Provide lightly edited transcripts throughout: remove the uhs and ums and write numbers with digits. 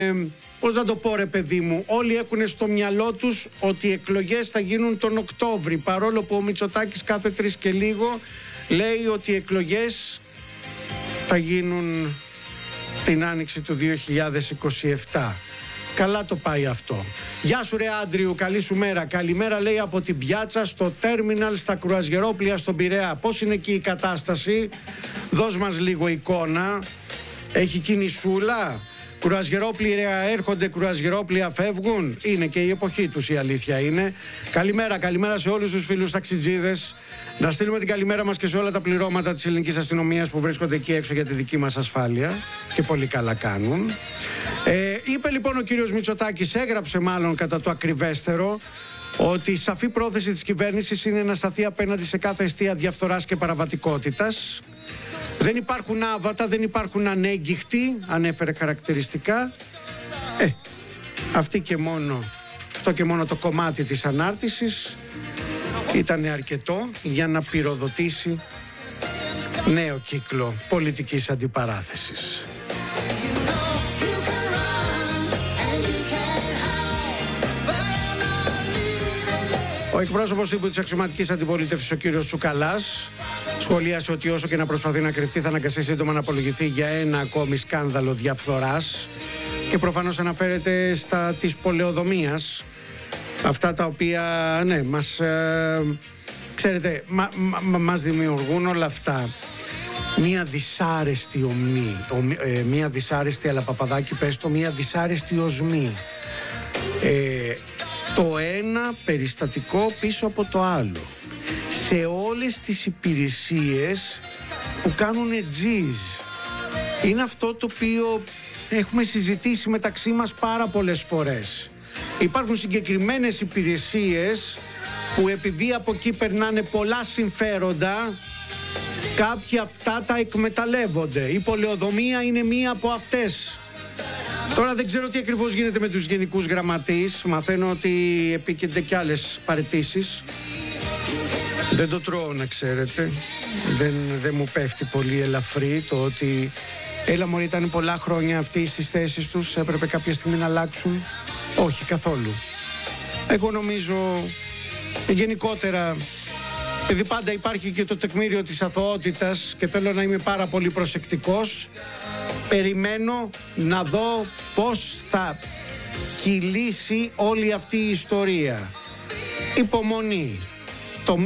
πώς να το πω ρε παιδί μου, όλοι έχουν στο μυαλό τους ότι οι εκλογές θα γίνουν τον Οκτώβρη, παρόλο που ο Μητσοτάκης κάθε 3 και λίγο λέει ότι οι εκλογές θα γίνουν την άνοιξη του 2027. Καλά το πάει αυτό. Γεια σου ρε Άντριου, καλή σου μέρα. Καλημέρα λέει από την πιάτσα στο τέρμιναλ στα κρουαζιερόπλια στον Πειραιά. Πώς είναι εκεί η κατάσταση? Δώσ' μας λίγο εικόνα. Έχει κινησούλα? Κρουαζιερόπλια έρχονται, κρουαζιερόπλια φεύγουν? Είναι και η εποχή τους, η αλήθεια είναι. Καλημέρα σε όλους τους φίλους ταξιτζίδες. Να στείλουμε την καλημέρα μας και σε όλα τα πληρώματα της ελληνικής αστυνομίας που βρίσκονται εκεί έξω για τη δική μας ασφάλεια. Και πολύ καλά κάνουν. Είπε λοιπόν ο κύριος Μητσοτάκης, έγραψε μάλλον κατά το ακριβέστερο, ότι η σαφή πρόθεση της κυβέρνησης είναι να σταθεί απέναντι σε κάθε αιστεία διαφθοράς και παραβατικότητας. Δεν υπάρχουν άβατα, δεν υπάρχουν ανέγκυχτοι, ανέφερε χαρακτηριστικά. Αυτό και μόνο το κομμάτι της ανάρτησης ήταν αρκετό για να πυροδοτήσει νέο κύκλο πολιτικής αντιπαράθεσης. Ο εκπρόσωπος τύπου της αξιωματικής αντιπολίτευσης, ο κύριος Τσουκαλάς, σχολίασε ότι όσο και να προσπαθεί να κρυφτεί θα αναγκαστεί σύντομα να απολογηθεί για ένα ακόμη σκάνδαλο διαφθοράς και προφανώς αναφέρεται στα της πολεοδομίας, αυτά τα οποία ξέρετε, μας δημιουργούν όλα αυτά μία δυσάρεστη μία δυσάρεστη, αλλά Παπαδάκη πες το, μία δυσάρεστη οσμή. Το ένα περιστατικό πίσω από το άλλο, σε όλες τις υπηρεσίες που κάνουν τζιζ. Είναι αυτό το οποίο έχουμε συζητήσει μεταξύ μας πάρα πολλές φορές. Υπάρχουν συγκεκριμένες υπηρεσίες που επειδή από εκεί περνάνε πολλά συμφέροντα, κάποιοι αυτά τα εκμεταλλεύονται. Η πολεοδομία είναι μία από αυτές. Τώρα δεν ξέρω τι ακριβώς γίνεται με τους γενικούς γραμματείς. Μαθαίνω ότι επίκενται κι άλλες παραιτήσεις. Δεν το τρώω, να ξέρετε. Δεν μου πέφτει πολύ ελαφρύ το ότι έλα μωρέ, ήταν πολλά χρόνια αυτοί στις θέσεις τους, έπρεπε κάποια στιγμή να αλλάξουν. Όχι καθόλου. Εγώ νομίζω γενικότερα, επειδή πάντα υπάρχει και το τεκμήριο της αθωότητας και θέλω να είμαι πάρα πολύ προσεκτικός, περιμένω να δω πώς θα κυλήσει όλη αυτή η ιστορία. Υπομονή.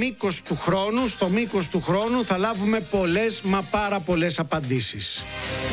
Στο μήκος του χρόνου θα λάβουμε πολλές, μα πάρα πολλές απαντήσεις.